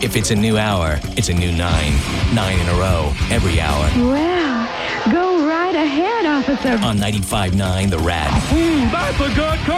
If it's a new hour, it's a new 9. 9 in a row, every hour. Well, go right ahead, officer. On 95.9 The Rat. That's a good